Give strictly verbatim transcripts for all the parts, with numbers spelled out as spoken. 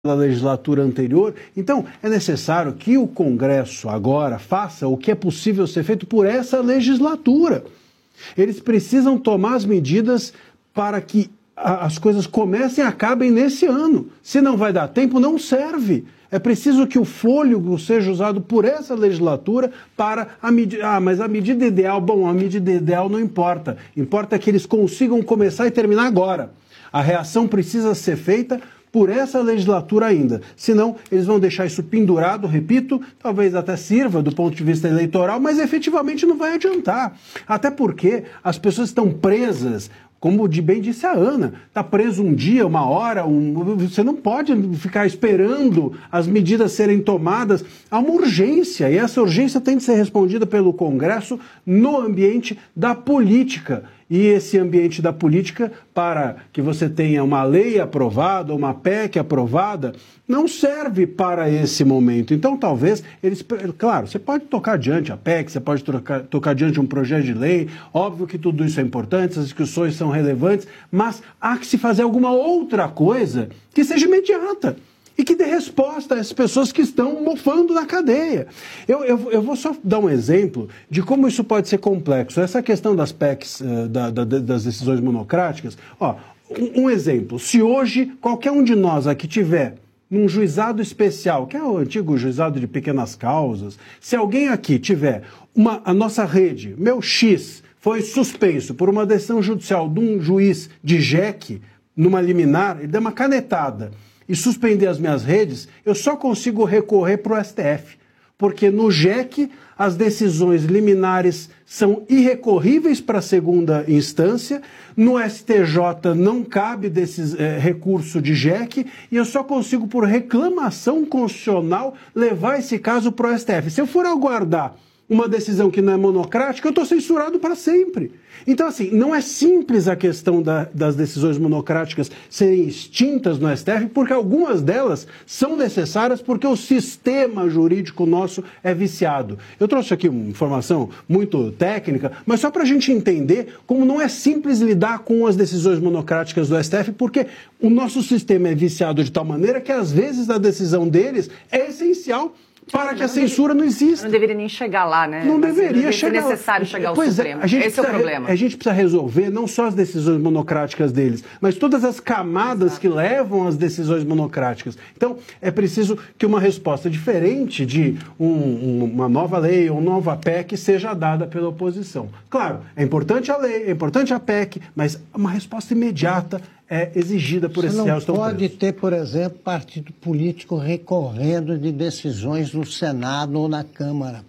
da legislatura anterior. Então, é necessário que o Congresso agora faça o que é possível ser feito por essa legislatura. Eles precisam tomar as medidas para que a, as coisas comecem e acabem nesse ano. Se não vai dar tempo, não serve. É preciso que o fôlego seja usado por essa legislatura para a medida... Ah, mas a medida ideal... Bom, a medida ideal não importa. Importa que eles consigam começar e terminar agora. A reação precisa ser feita por essa legislatura ainda. Senão, eles vão deixar isso pendurado, repito, talvez até sirva do ponto de vista eleitoral, mas efetivamente não vai adiantar. Até porque as pessoas estão presas, como de bem disse a Ana, está preso um dia, uma hora, um... você não pode ficar esperando as medidas serem tomadas. Há uma urgência, e essa urgência tem de ser respondida pelo Congresso no ambiente da política. E esse ambiente da política, para que você tenha uma lei aprovada, uma P E C aprovada, não serve para esse momento. Então, talvez, eles... Claro, você pode tocar adiante a P E C, você pode tocar, tocar adiante um projeto de lei, óbvio que tudo isso é importante, essas discussões são relevantes, mas há que se fazer alguma outra coisa que seja imediata e que dê resposta a essas pessoas que estão mofando na cadeia. Eu, eu, eu vou só dar um exemplo de como isso pode ser complexo. Essa questão das P E Cs, uh, da, da, das decisões monocráticas, ó, um, um exemplo. Se hoje qualquer um de nós aqui tiver num juizado especial, que é o antigo juizado de pequenas causas, se alguém aqui tiver uma, a nossa rede, meu X, foi suspenso por uma decisão judicial de um juiz de J E C, numa liminar, ele deu uma canetada e suspender as minhas redes, eu só consigo recorrer para o S T F. Porque no J E C as decisões liminares são irrecorríveis para a segunda instância, no S T J não cabe desses, é, recurso de J E C e eu só consigo, por reclamação constitucional, levar esse caso para o S T F. Se eu for aguardar uma decisão que não é monocrática, eu estou censurado para sempre. Então, assim, não é simples a questão da, das decisões monocráticas serem extintas no S T F, porque algumas delas são necessárias porque o sistema jurídico nosso é viciado. Eu trouxe aqui uma informação muito técnica, mas só para a gente entender como não é simples lidar com as decisões monocráticas do S T F, porque o nosso sistema é viciado de tal maneira que, às vezes, a decisão deles é essencial para que a censura não exista. Não deveria nem chegar lá, né? Não Mas deveria não chegar É necessário chegar ao pois Supremo. É, a gente Esse é o precisa, problema. A gente precisa resolver não só as decisões monocráticas deles, mas todas as camadas Exato. Que levam às decisões monocráticas. Então, é preciso que uma resposta diferente de um, um, uma nova lei ou uma nova P E C seja dada pela oposição. Claro, é importante a lei, é importante a P E C, mas uma resposta imediata é exigida por esses réus tão presos. Você não pode ter, por exemplo, partido político recorrendo de decisões no Senado ou na Câmara.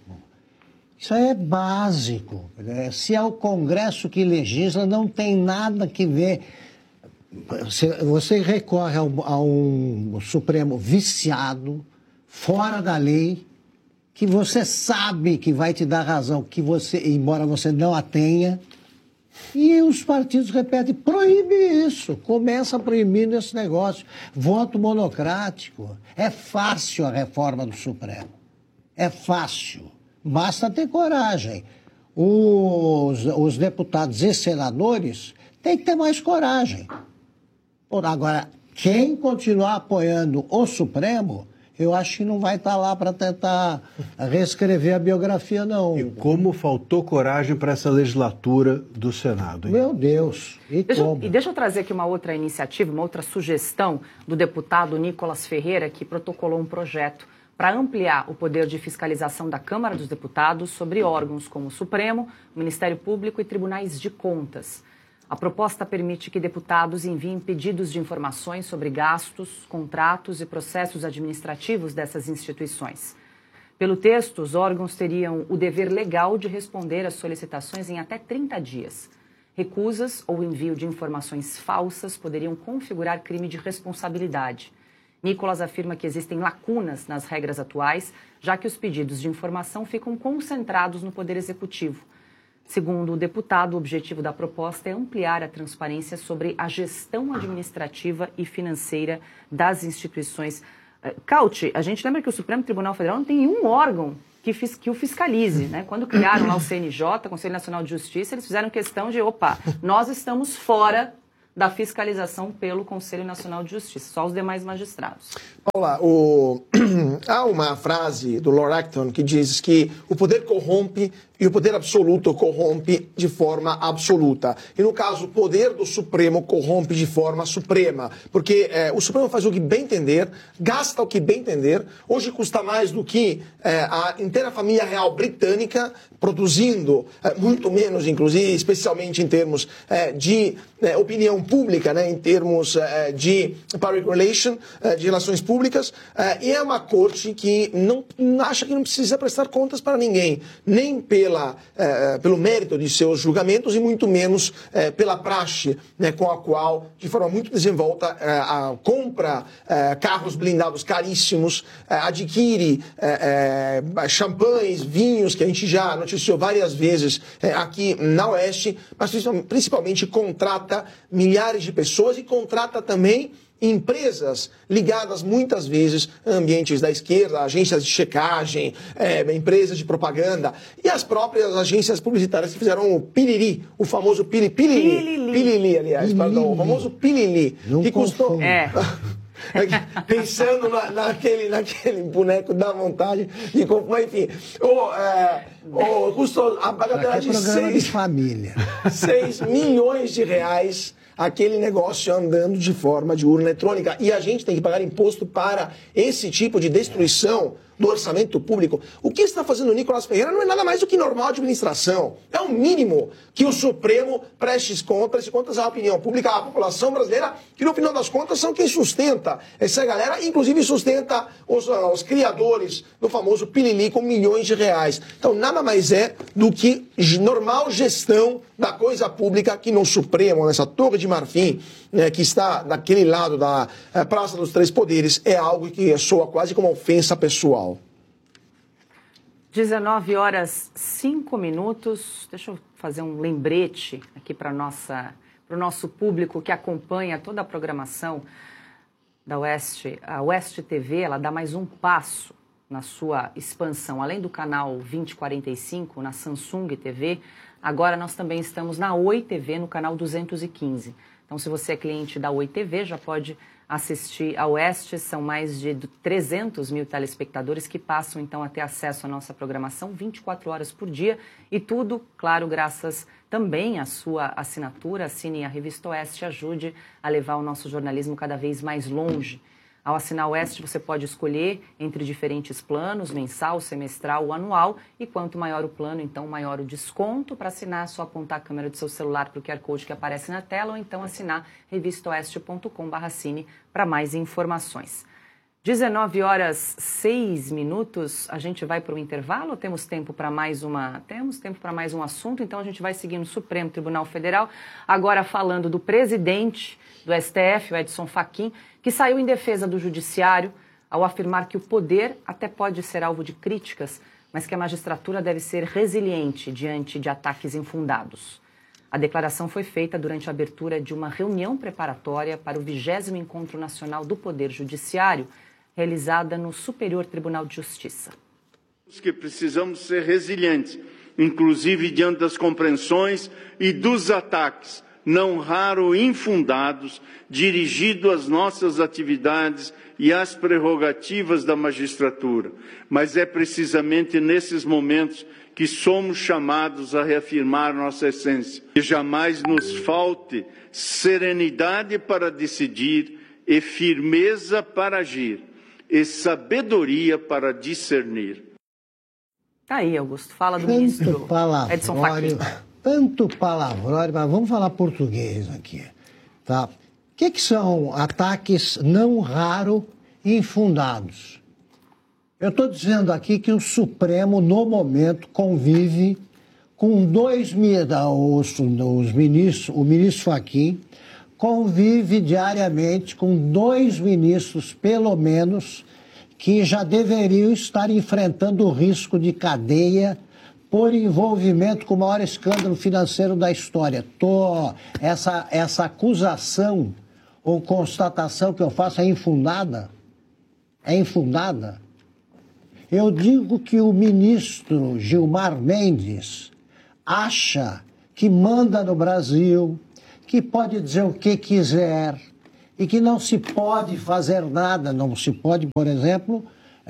Isso é básico. Se é o Congresso que legisla, não tem nada que ver. Você recorre a um, a um Supremo viciado, fora da lei, que você sabe que vai te dar razão, que você, embora você não a tenha. E os partidos repetem, proíbe isso, começa proibindo esse negócio. Voto monocrático. É fácil a reforma do Supremo. É fácil. Basta ter coragem. Os, os deputados e senadores têm que ter mais coragem. Agora, quem continuar apoiando o Supremo, eu acho que não vai estar lá para tentar reescrever a biografia, não. E como faltou coragem para essa legislatura do Senado, hein? Meu Deus, e deixa, como? E deixa eu trazer aqui uma outra iniciativa, uma outra sugestão do deputado Nicolas Ferreira, que protocolou um projeto para ampliar o poder de fiscalização da Câmara dos Deputados sobre órgãos como o Supremo, o Ministério Público e tribunais de contas. A proposta permite que deputados enviem pedidos de informações sobre gastos, contratos e processos administrativos dessas instituições. Pelo texto, os órgãos teriam o dever legal de responder às solicitações em até trinta dias. Recusas ou envio de informações falsas poderiam configurar crime de responsabilidade. Nicolas afirma que existem lacunas nas regras atuais, já que os pedidos de informação ficam concentrados no Poder Executivo. Segundo o deputado, o objetivo da proposta é ampliar a transparência sobre a gestão administrativa e financeira das instituições. Cauti, a gente lembra que o Supremo Tribunal Federal não tem nenhum órgão que, fis, que o fiscalize, né? Quando criaram lá o C N J, Conselho Nacional de Justiça, eles fizeram questão de, opa, nós estamos fora da fiscalização pelo Conselho Nacional de Justiça, só os demais magistrados. Paula, o... há uma frase do Lord Acton que diz que o poder corrompe e o poder absoluto corrompe de forma absoluta. E no caso, o poder do Supremo corrompe de forma suprema, porque é, o Supremo faz o que bem entender, gasta o que bem entender. Hoje custa mais do que é, a inteira família real britânica, produzindo é, muito menos, inclusive, especialmente em termos é, de é, opinião pública, né, em termos é, de public relation, é, de relações públicas, é, e é uma corte que não acha que não precisa prestar contas para ninguém, nem pela, é, pelo mérito de seus julgamentos e muito menos é, pela praxe, né, com a qual, de forma muito desenvolta, é, a, compra é, carros blindados caríssimos, é, adquire é, é, champanhes, vinhos, que a gente já noticiou várias vezes é, aqui na Oeste, mas principalmente contrata milhares de pessoas e contrata também empresas ligadas muitas vezes a ambientes da esquerda, agências de checagem, é, empresas de propaganda e as próprias agências publicitárias que fizeram o pilili, o famoso pili, pilili, pilili, pilili aliás, pilili. perdão, o famoso pilili, Não que custou... É. Pensando na, naquele, naquele boneco da vontade de comprar, enfim. Ou, é, ou custou a bagatela de seis, de família. seis milhões de reais aquele negócio andando de forma de urna eletrônica. E a gente tem que pagar imposto para esse tipo de destruição do orçamento público. O que está fazendo o Nicolás Ferreira não é nada mais do que normal administração. É o mínimo que o Supremo preste contas, preste contas à opinião pública, à população brasileira, que no final das contas são quem sustenta essa galera, inclusive sustenta os, os criadores do famoso Pilili com milhões de reais. Então nada mais é do que normal gestão da coisa pública que no Supremo, nessa torre de marfim, né, que está daquele lado da é, Praça dos Três Poderes, é algo que soa quase como uma ofensa pessoal. dezenove horas, cinco minutos. Deixa eu fazer um lembrete aqui para nossa, para o nosso público que acompanha toda a programação da Oeste. A Oeste T V, ela dá mais um passo na sua expansão. Além do canal vinte e quarenta e cinco, na Samsung T V, agora nós também estamos na Oi T V, no canal duzentos e quinze. Então, se você é cliente da Oi T V, já pode assistir a Oeste. São mais de trezentos mil telespectadores que passam, então, a ter acesso à nossa programação vinte e quatro horas por dia. E tudo, claro, graças também à sua assinatura. Assine a Revista Oeste e ajude a levar o nosso jornalismo cada vez mais longe. Ao assinar o Oeste, você pode escolher entre diferentes planos, mensal, semestral ou anual. E quanto maior o plano, então maior o desconto. Para assinar, é só apontar a câmera do seu celular para o Q R Code que aparece na tela ou então assinar revista oeste ponto com barra cine para mais informações. dezenove horas, seis minutos, a gente vai para o intervalo, temos tempo para mais uma, temos tempo para mais um assunto, então a gente vai seguir no Supremo Tribunal Federal, agora falando do presidente do S T F, o Edson Fachin, que saiu em defesa do judiciário ao afirmar que o poder até pode ser alvo de críticas, mas que a magistratura deve ser resiliente diante de ataques infundados. A declaração foi feita durante a abertura de uma reunião preparatória para o vigésimo Encontro Nacional do Poder Judiciário, realizada no Superior Tribunal de Justiça. Que precisamos ser resilientes, inclusive diante das compreensões e dos ataques, não raro infundados, dirigidos às nossas atividades e às prerrogativas da magistratura. Mas é precisamente nesses momentos que somos chamados a reafirmar nossa essência. Que jamais nos falte serenidade para decidir e firmeza para agir, e sabedoria para discernir. Tá aí, Augusto. Fala do Tanto ministro Edson Fachin. Tanto palavrório, mas vamos falar português aqui. Tá? O que, que são ataques não raro e infundados? Eu estou dizendo aqui que o Supremo, no momento, convive com dois os, os ministros, o ministro Fachin convive diariamente com dois ministros, pelo menos, que já deveriam estar enfrentando o risco de cadeia por envolvimento com o maior escândalo financeiro da história. Tô, essa, essa acusação ou constatação que eu faço é infundada? É infundada? Eu digo que o ministro Gilmar Mendes acha que manda no Brasil, que pode dizer o que quiser e que não se pode fazer nada, não se pode, por exemplo,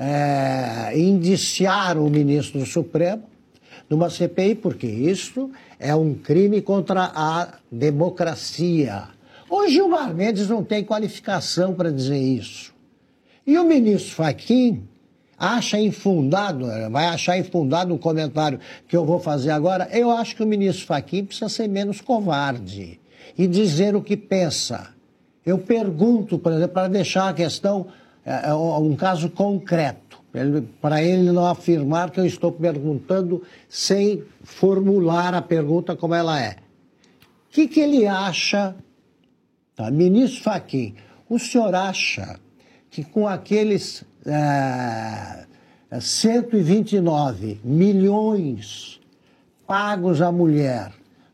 é, indiciar o ministro do Supremo numa C P I, porque isso é um crime contra a democracia. O Gilmar Mendes não tem qualificação para dizer isso. E o ministro Fachin acha infundado, vai achar infundado um comentário que eu vou fazer agora. Eu acho que o ministro Fachin precisa ser menos covarde e dizer o que pensa. Eu pergunto, por exemplo, para deixar a questão, é, um caso concreto, para ele não afirmar que eu estou perguntando sem formular a pergunta como ela é. O que, que ele acha, tá? Ministro Fachin, o senhor acha que com aqueles é, cento e vinte e nove milhões pagos à mulher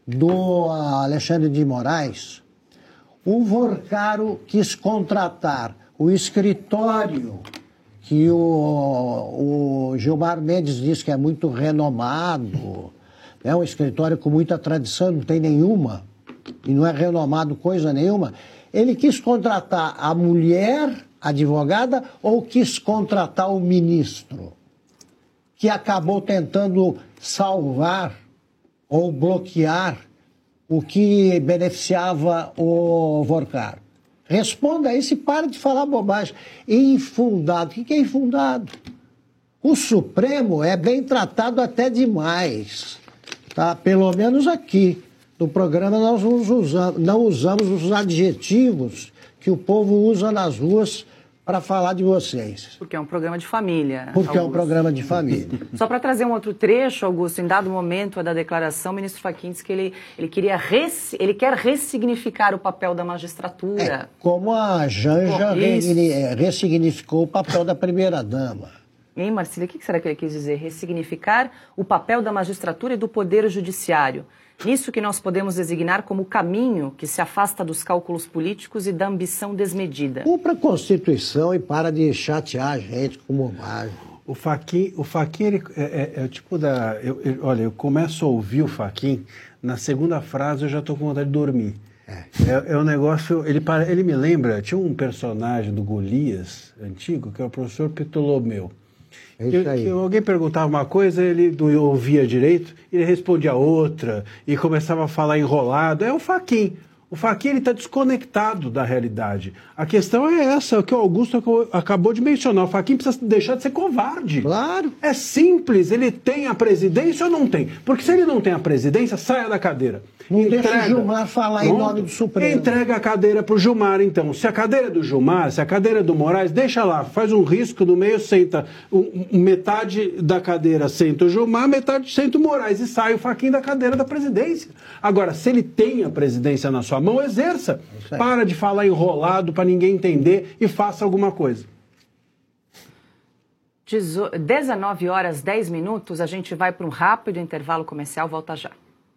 do Alexandre de Moraes, o Vorcaro quis contratar o escritório que o, o Gilmar Mendes diz que é muito renomado, é um escritório com muita tradição, não tem nenhuma, e não é renomado coisa nenhuma. Ele quis contratar a mulher advogada ou quis contratar o ministro, que acabou tentando salvar ou bloquear o que beneficiava o Vorcaro? Responda isso e para de falar bobagem. Infundado. O que é infundado? O Supremo é bem tratado até demais. Tá? Pelo menos aqui. No programa nós usamos, não usamos os adjetivos que o povo usa nas ruas para falar de vocês. Porque é um programa de família. Porque Augusto. é um programa de família. Só para trazer um outro trecho, Augusto, em dado momento da declaração, o ministro Fachin disse que ele, ele, queria res, ele quer ressignificar o papel da magistratura. É, como a Janja re, ressignificou o papel da primeira-dama. Hein, Marcília, o que será que ele quis dizer? Ressignificar o papel da magistratura e do poder judiciário. Isso que nós podemos designar como caminho que se afasta dos cálculos políticos e da ambição desmedida. Cumpra a Constituição e para de chatear a gente com bobagem. O Fachin, o Fachin ele é, é, é o tipo da... Eu, eu, olha, eu começo a ouvir o Fachin, na segunda frase eu já estou com vontade de dormir. É, é, é um negócio... Ele, ele me lembra, tinha um personagem do Golias, antigo, que é o professor Ptolomeu. É isso aí. Que, que alguém perguntava uma coisa, ele não ouvia direito, ele respondia outra, e começava a falar enrolado. É o Fachin. O Fachin está desconectado da realidade. A questão é essa, o que o Augusto acabou de mencionar. O Fachin precisa deixar de ser covarde. Claro. É simples, ele tem a presidência ou não tem? Porque se ele não tem a presidência, saia da cadeira. Não Entrega. deixa o Gilmar falar Pronto. Em nome do Supremo. Entrega a cadeira para o Gilmar, então. Se a cadeira é do Gilmar, se a cadeira é do Moraes, deixa lá, faz um risco no meio, senta um, metade da cadeira senta o Gilmar, metade senta o Moraes e sai o Fachin da cadeira da presidência. Agora, se ele tem a presidência na sua mão, exerça. Para de falar enrolado para ninguém entender e faça alguma coisa. dezenove horas, dez minutos, a gente vai para um rápido intervalo comercial, volta já.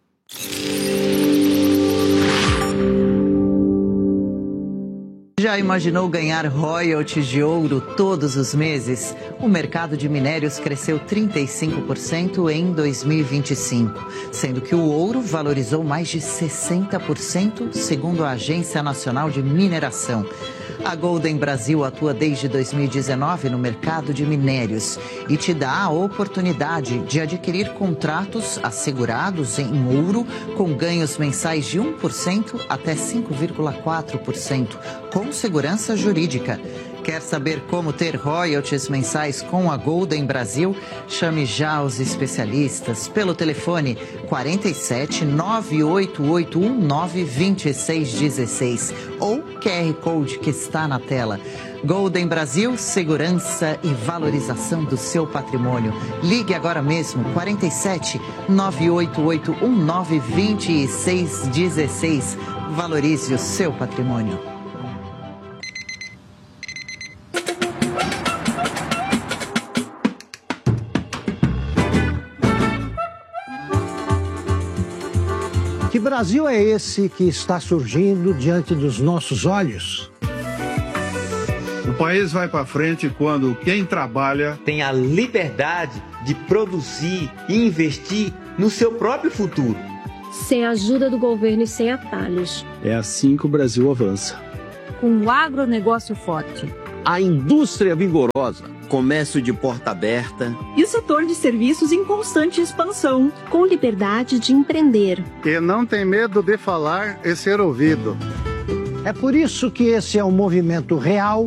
Já imaginou ganhar royalties de ouro todos os meses? O mercado de minérios cresceu trinta e cinco por cento em dois mil e vinte e cinco, sendo que o ouro valorizou mais de sessenta por cento, segundo a Agência Nacional de Mineração. A Golden Brasil atua desde dois mil e dezenove no mercado de minérios e te dá a oportunidade de adquirir contratos assegurados em ouro com ganhos mensais de um por cento até cinco vírgula quatro por cento, com segurança jurídica. Quer saber como ter royalties mensais com a Golden Brasil? Chame já os especialistas pelo telefone quarenta e sete, nove oito oito um nove, dois seis um seis ou Q R Code que está na tela. Golden Brasil, segurança e valorização do seu patrimônio. Ligue agora mesmo, quarenta e sete, nove oito oito um nove, dois seis um seis. Valorize o seu patrimônio. Que Brasil é esse que está surgindo diante dos nossos olhos? O país vai para frente quando quem trabalha tem a liberdade de produzir e investir no seu próprio futuro. sem a ajuda do governo e sem atalhos. É assim que o Brasil avança. Com o agronegócio forte, a indústria vigorosa, comércio de porta aberta e o setor de serviços em constante expansão, com liberdade de empreender. Que não tem medo de falar e ser ouvido. É por isso que esse é um movimento real